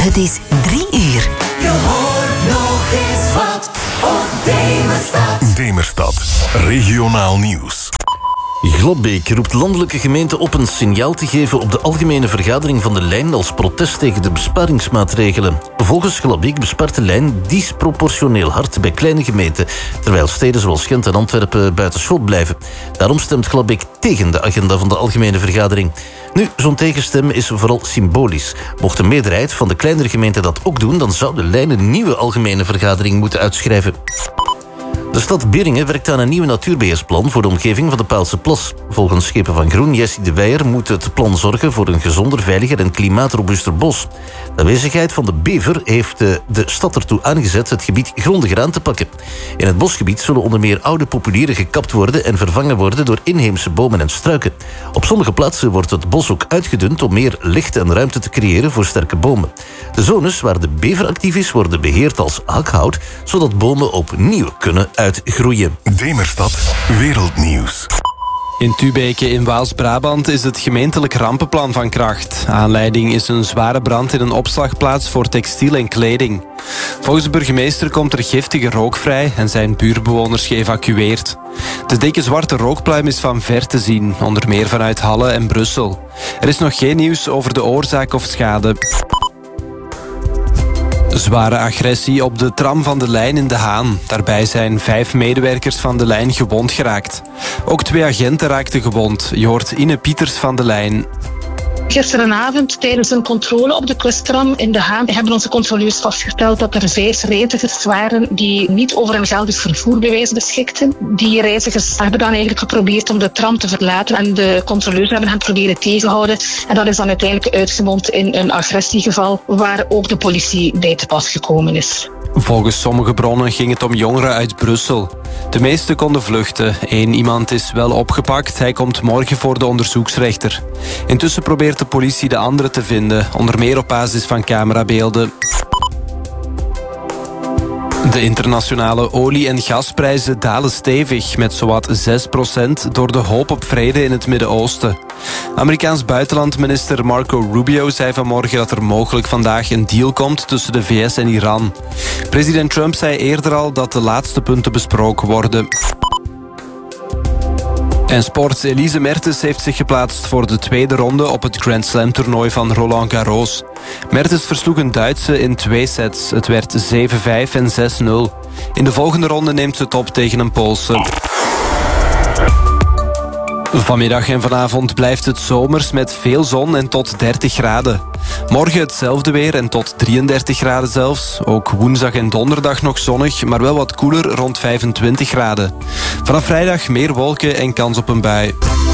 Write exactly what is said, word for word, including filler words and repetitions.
Het is drie uur. Je hoort nog eens wat op Demerstad. Demerstad, regionaal nieuws. Glabbeek roept landelijke gemeenten op een signaal te geven op de algemene vergadering van de lijn als protest tegen de besparingsmaatregelen. Volgens Glabbeek bespaart de lijn disproportioneel hard bij kleine gemeenten, terwijl steden zoals Gent en Antwerpen buitenschot blijven. Daarom stemt Glabbeek tegen de agenda van de algemene vergadering. Nu, zo'n tegenstem is vooral symbolisch. Mocht de meerderheid van de kleinere gemeenten dat ook doen, dan zou de lijn een nieuwe algemene vergadering moeten uitschrijven. De stad Beringen werkt aan een nieuw natuurbeheersplan voor de omgeving van de Paalse Plas. Volgens Schepen van Groen, Jessie de Weijer, moet het plan zorgen voor een gezonder, veiliger en klimaatrobuuster bos. De aanwezigheid van de bever heeft de stad ertoe aangezet het gebied grondiger aan te pakken. In het bosgebied zullen onder meer oude populieren gekapt worden en vervangen worden door inheemse bomen en struiken. Op sommige plaatsen wordt het bos ook uitgedund om meer licht en ruimte te creëren voor sterke bomen. De zones waar de bever actief is worden beheerd als hakhout, zodat bomen opnieuw kunnen uitgroeien. Demerstad, wereldnieuws. In Tubeke in Waals-Brabant is het gemeentelijk rampenplan van kracht. Aanleiding is een zware brand in een opslagplaats voor textiel en kleding. Volgens de burgemeester komt er giftige rook vrij en zijn buurtbewoners geëvacueerd. De dikke zwarte rookpluim is van ver te zien, onder meer vanuit Halle en Brussel. Er is nog geen nieuws over de oorzaak of schade. Zware agressie op de tram van de lijn in De Haan. Daarbij zijn vijf medewerkers van de lijn gewond geraakt. Ook twee agenten raakten gewond. Je hoort Ine Pieters van de lijn. Gisterenavond tijdens een controle op de kusttram in De Haan hebben onze controleurs vastgesteld dat er vijf reizigers waren die niet over een geldig vervoerbewijs beschikten. Die reizigers hebben dan eigenlijk geprobeerd om de tram te verlaten en de controleurs hebben hen proberen tegenhouden. En dat is dan uiteindelijk uitgemond in een agressiegeval waar ook de politie bij te pas gekomen is. Volgens sommige bronnen ging het om jongeren uit Brussel. De meeste konden vluchten. Eén iemand is wel opgepakt. Hij komt morgen voor de onderzoeksrechter. Intussen probeert de politie de anderen te vinden, onder meer op basis van camerabeelden. De internationale olie- en gasprijzen dalen stevig met zowat zes procent door de hoop op vrede in het Midden-Oosten. Amerikaans buitenlandminister Marco Rubio zei vanmorgen dat er mogelijk vandaag een deal komt tussen de V S en Iran. President Trump zei eerder al dat de laatste punten besproken worden. En sport. Elise Mertens heeft zich geplaatst voor de tweede ronde op het Grand Slam toernooi van Roland Garros. Mertens versloeg een Duitse in twee sets. Het werd zeven vijf en zes nul. In de volgende ronde neemt ze het op tegen een Poolse. Vanmiddag en vanavond blijft het zomers met veel zon en tot dertig graden. Morgen hetzelfde weer en tot drieëndertig graden zelfs. Ook woensdag en donderdag nog zonnig, maar wel wat koeler rond vijfentwintig graden. Vanaf vrijdag meer wolken en kans op een bui.